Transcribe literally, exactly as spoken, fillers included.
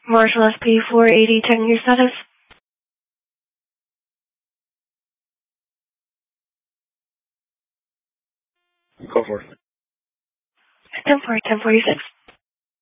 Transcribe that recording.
Marshall S P four eighty, checking your status. Go for it. ten four, ten forty-six.